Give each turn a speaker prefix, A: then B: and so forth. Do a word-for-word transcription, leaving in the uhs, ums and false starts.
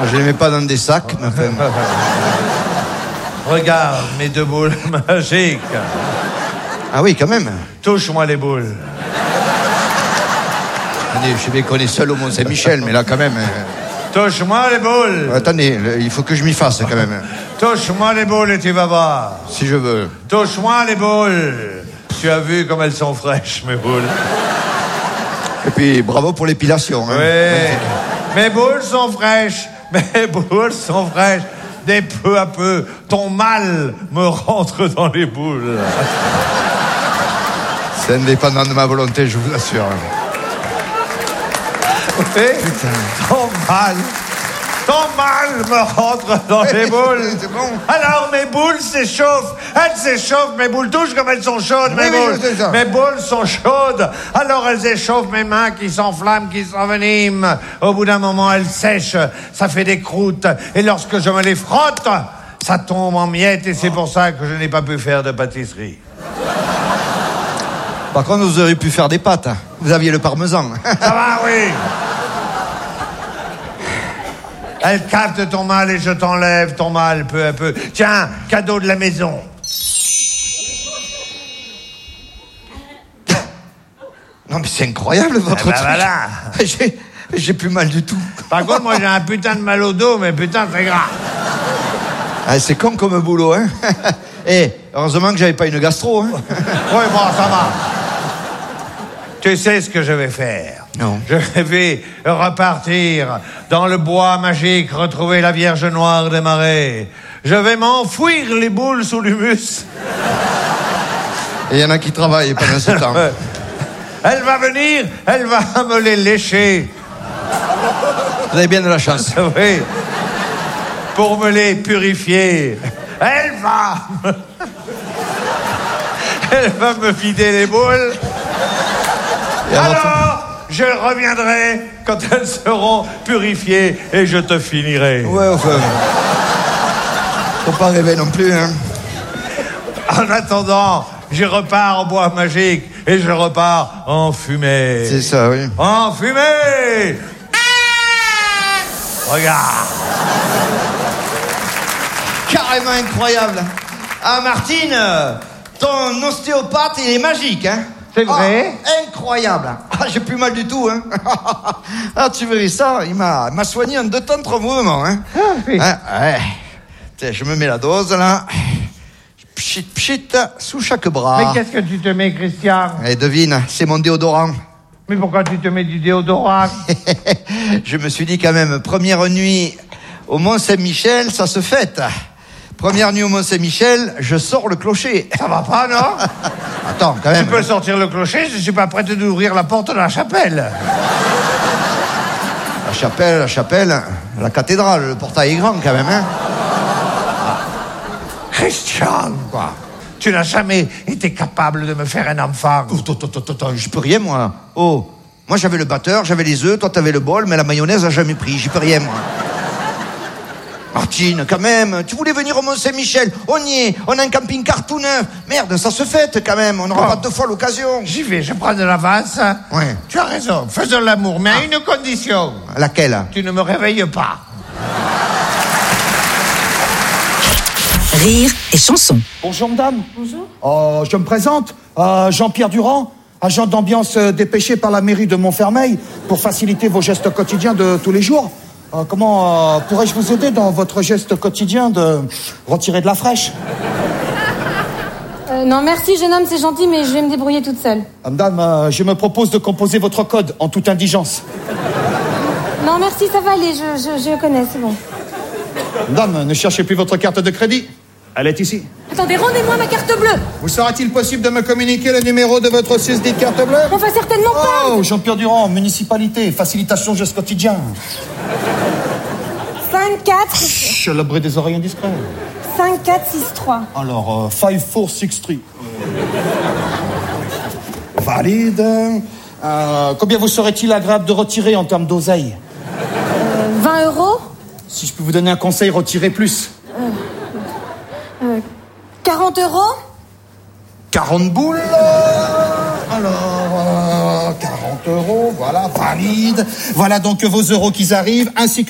A: Je les mets pas dans des sacs, mais enfin...
B: Regarde mes deux boules magiques.
A: Ah oui, quand même.
B: Touche-moi les boules.
A: Attendez, je sais qu'on est seul au Mont-Saint-Michel, mais là, quand même...
B: Touche-moi les boules.
A: Attendez, il faut que je m'y fasse, quand même.
B: Touche-moi les boules et tu vas voir.
A: Si je veux.
B: Touche-moi les boules. Tu as vu comme elles sont fraîches, mes boules.
A: Et puis, bravo pour l'épilation. Hein.
B: Oui. Mes boules sont fraîches. Mes boules sont fraîches. Dès peu à peu, ton mal me rentre dans les boules.
A: C'est indépendant de ma volonté, je vous assure.
B: Oui, ton mal, ton mal me rentre dans les boules.
A: C'est bon.
B: Alors mes boules s'échauffent, elles s'échauffent, mes boules touchent comme elles sont chaudes, mes
A: Oui, oui,
B: boules.
A: je sais ça.
B: Mes boules sont chaudes, alors elles échauffent mes mains qui s'enflamment, qui s'enveniment. Au bout d'un moment, elles sèchent, ça fait des croûtes, et lorsque je me les frotte, ça tombe en miettes, et c'est pour ça que je n'ai pas pu faire de pâtisserie.
A: Par contre, vous auriez pu faire des pâtes. Hein. Vous aviez le parmesan.
B: Ça va, oui. Elle capte ton mal et je t'enlève ton mal peu à peu. Tiens, cadeau de la maison.
A: Non, mais c'est incroyable, votre
B: Eh ben
A: truc.
B: voilà.
A: J'ai, j'ai plus mal du tout.
B: Par contre, moi, j'ai un putain de mal au dos, mais putain, c'est grave.
A: Ah, c'est con comme boulot, hein. Eh, heureusement que j'avais pas une gastro, hein.
B: Oui, bon, ça va. Tu sais ce que je vais faire?
A: Non.
B: Je vais repartir dans le bois magique, retrouver la Vierge Noire des Marais. Je vais m'enfouir les boules sous l'humus.
A: Et il y en a qui travaillent pendant ce temps.
B: Elle va venir, elle va me les lécher.
A: Vous avez bien de la chance.
B: Oui. Pour me les purifier. Elle va me... Elle va me vider les boules.
A: Et
B: alors, je reviendrai quand elles seront purifiées et je te finirai.
A: Ouais, enfin... Faut pas rêver non plus, hein.
B: En attendant, je repars au bois magique et je repars en fumée.
A: C'est ça, oui.
B: En fumée. Regarde.
A: Carrément incroyable. Ah, Martine, ton ostéopathe, il est magique, hein.
B: C'est vrai?
A: Ah, incroyable. Ah, j'ai plus mal du tout, hein. Ah, tu verrais ça, il m'a, il m'a soigné en deux temps, trois mouvements, hein.
B: Ah, oui.
A: Hein, ouais. Tiens, je me mets la dose, là. Pchit, pchit, sous chaque bras.
B: Mais qu'est-ce que tu te mets, Christian?
A: Eh, devine, c'est mon déodorant.
B: Mais pourquoi tu te mets du déodorant?
A: Je me suis dit quand même, première nuit au Mont-Saint-Michel, ça se fête. Première nuit au Mont-Saint-Michel, je sors le clocher.
B: Ça va pas, non?
A: Attends, quand même.
B: Tu peux sortir le clocher, je suis pas prêt d'ouvrir la porte de la chapelle.
A: La chapelle, la chapelle, la cathédrale, le portail est grand quand même, hein.
B: Christian, quoi? Tu n'as jamais été capable de me faire un enfant.
A: Attends, attends, attends, attends, j'y peux rien, moi. Oh, moi j'avais le batteur, j'avais les œufs, toi t'avais le bol, mais la mayonnaise a jamais pris, j'y peux rien, moi. Martine, quand même, tu voulais venir au Mont-Saint-Michel, on y est, on a un camping-car tout neuf. Merde, ça se fête quand même, on n'aura
B: Oh.
A: pas deux fois l'occasion.
B: J'y vais, je prends de l'avance.
A: Ouais.
B: Tu as raison, faisons l'amour, mais à une condition.
A: Laquelle?
B: Tu ne me réveilles pas.
C: Rire et chanson.
D: Bonjour madame.
E: Bonjour.
D: Euh, je me présente, euh, Jean-Pierre Durand, agent d'ambiance euh, dépêché par la mairie de Montfermeil pour faciliter vos gestes quotidiens de tous les jours. Euh, comment euh, pourrais-je vous aider dans votre geste quotidien de retirer de la fraîche?
E: Euh, non, merci, jeune homme, c'est gentil, mais je vais me débrouiller toute seule.
D: Ah, madame, euh, je me propose de composer votre code en toute indigence.
E: Non, merci, ça va aller, je, je, je connais, c'est bon.
D: Madame, ne cherchez plus votre carte de crédit. Elle est ici.
E: Attendez, rendez-moi ma carte bleue.
D: Vous sera-t-il possible de me communiquer le numéro de votre susdite carte bleue?
E: Enfin, certainement pas.
D: Oh, Jean-Pierre Durand, municipalité, facilitation geste quotidien.
E: cinq, quatre,
D: Chut, l'abri des oreilles indiscrets.
E: cinq, quatre, six, trois.
D: Alors, euh, cinq, quatre, six, trois. Valide. Euh, combien vous serait-il agréable de retirer en termes d'oseille?
E: Euh, vingt euros.
D: Si je peux vous donner un conseil, retirez plus.
E: Euh, quarante euros.
D: quarante boules. Alors, euh, quarante euros, voilà, valide. Voilà donc vos euros qui arrivent, ainsi que